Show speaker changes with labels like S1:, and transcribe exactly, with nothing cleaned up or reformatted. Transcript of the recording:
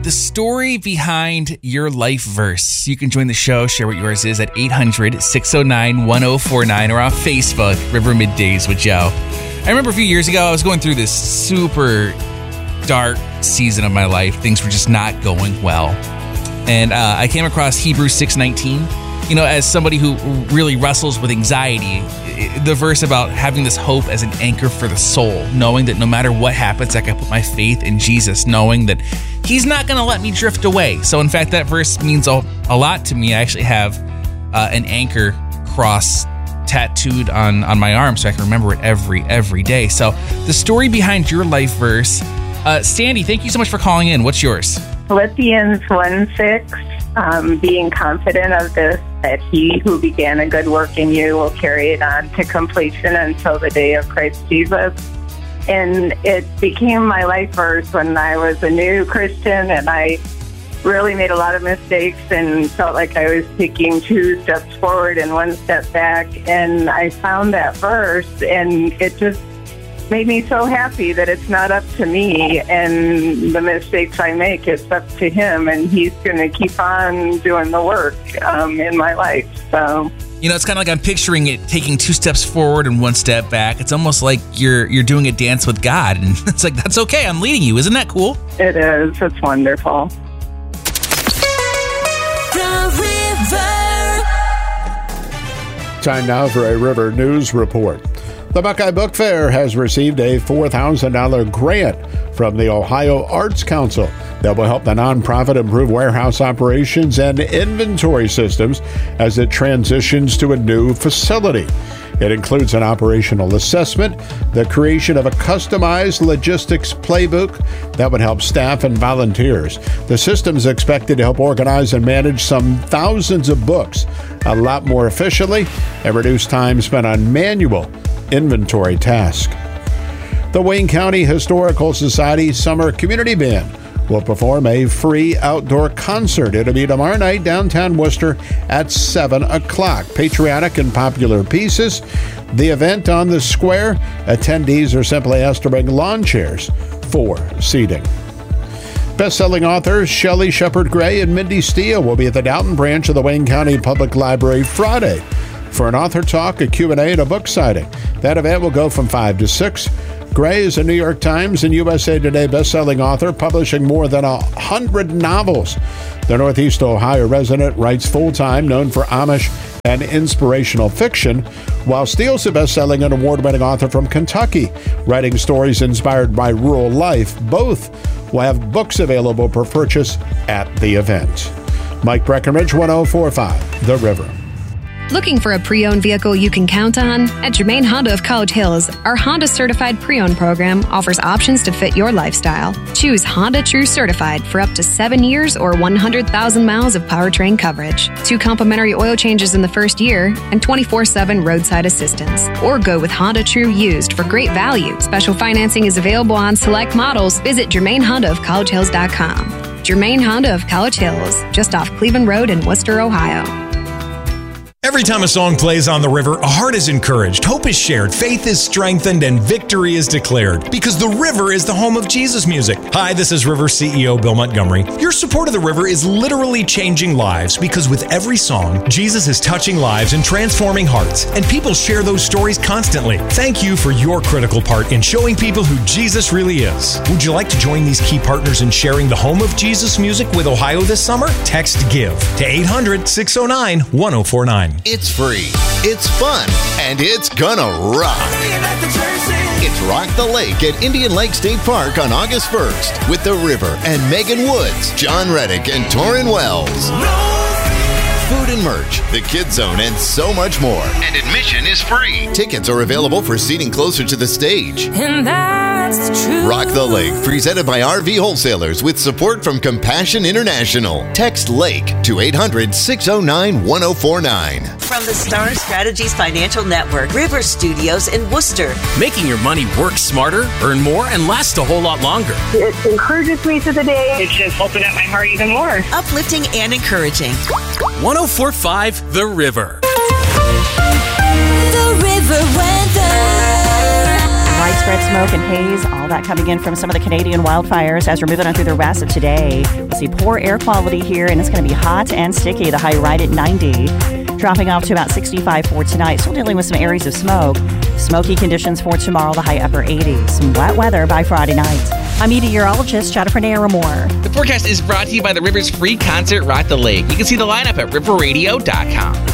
S1: The story behind your life verse. You can join the show, share what yours is at eight hundred, six oh nine, one oh four nine or on Facebook, River Middays with Joe. I remember a few years ago, I was going through this super dark season of my life. Things were just not going well. And uh, I came across Hebrews six nineteen. You know, as somebody who really wrestles with anxiety, the verse about having this hope as an anchor for the soul, knowing that no matter what happens, I can put my faith in Jesus, knowing that he's not going to let me drift away. So in fact, that verse means a, a lot to me. I actually have uh, an anchor cross tattooed on, on my arm so I can remember it every, every day. So the story behind your life verse, uh, Sandy, thank you so much for calling in. What's yours?
S2: Philippians one six, um, being confident of this, that he who began a good work in you will carry it on to completion until the day of Christ Jesus. And it became my life verse when I was a new Christian, and I really made a lot of mistakes and felt like I was taking two steps forward and one step back. And I found that verse, and it just made me so happy that it's not up to me, and the mistakes I make, it's up to him, and he's going to keep on doing the work um, in my life. So,
S1: you know, it's kind of like I'm picturing it taking two steps forward and one step back. It's almost like you're you're doing a dance with God, and it's like, that's okay, I'm leading you. Isn't that cool?
S2: It is. It's wonderful.
S3: The River.
S4: Time now for a River News Report. The Buckeye Book Fair has received a four thousand dollars grant from the Ohio Arts Council that will help the nonprofit improve warehouse operations and inventory systems as it transitions to a new facility. It includes an operational assessment, the creation of a customized logistics playbook that would help staff and volunteers. The system is expected to help organize and manage some thousands of books a lot more efficiently and reduce time spent on manual inventory task. The Wayne County Historical Society Summer Community Band will perform a free outdoor concert. It'll be tomorrow night downtown Worcester at seven o'clock. Patriotic and popular pieces. The event on the square, attendees are simply asked to bring lawn chairs for seating. Best-selling authors Shelley Shepard Gray and Mindy Steele will be at the Dalton branch of the Wayne County Public Library Friday for an author talk, a Q and A, and a book signing. That event will go from five to six. Gray is a New York Times and U S A Today best-selling author, publishing more than a hundred novels. The Northeast Ohio resident writes full-time, known for Amish and inspirational fiction, while Steele's a best-selling and award-winning author from Kentucky, writing stories inspired by rural life. Both will have books available for purchase at the event. Mike Breckenridge, one oh four point five, The River.
S5: Looking for a pre-owned vehicle you can count on? At Germain Honda of College Hills, our Honda Certified Pre-Owned program offers options to fit your lifestyle. Choose Honda True Certified for up to seven years or one hundred thousand miles of powertrain coverage, two complimentary oil changes in the first year, and twenty-four seven roadside assistance. Or go with Honda True Used for great value. Special financing is available on select models. Visit Germain Honda of College Hills dot com. Germain Honda of College Hills, just off Cleveland Road in Worcester, Ohio.
S6: Every time a song plays on the river, a heart is encouraged, hope is shared, faith is strengthened, and victory is declared. Because the river is the home of Jesus music. Hi, this is River C E O Bill Montgomery. Your support of the river is literally changing lives, because with every song, Jesus is touching lives and transforming hearts, and people share those stories constantly. Thank you for your critical part in showing people who Jesus really is. Would you like to join these key partners in sharing the home of Jesus music with Ohio this summer? Text GIVE to eight hundred, six oh nine, one oh four nine.
S7: It's free, it's fun, and it's gonna rock. It's Rock the Lake at Indian Lake State Park on August first with The River and Megan Woods, John Reddick, and Torrin Wells. Food and merch, the Kids Zone, and so much more. And admission is free. Tickets are available for seating closer to the stage.
S3: And that's the truth.
S7: Rock the Lake, presented by R V Wholesalers with support from Compassion International. Text LAKE to eight hundred, six oh nine, one oh four nine.
S8: From the Star Strategies Financial Network, River Studios in Worcester.
S9: Making your money work smarter, earn more, and last a whole lot longer.
S2: It encourages me to the day.
S10: It's just opened up my heart even more.
S8: Uplifting and encouraging.
S9: one oh four point five The River.
S3: The River Weather.
S11: widespread smoke and haze, all that coming in from some of the Canadian wildfires as we're moving on through the rest of today. We'll see poor air quality here, and it's going to be hot and sticky. The high right at ninety. Dropping off to about sixty-five for tonight. Still dealing with some areas of smoke. Smoky conditions for tomorrow, the high upper eighties. Some wet weather by Friday night. I'm meteorologist Jennifer Naramore.
S1: The forecast is brought to you by the River's free concert, Rock the Lake. You can see the lineup at river radio dot com.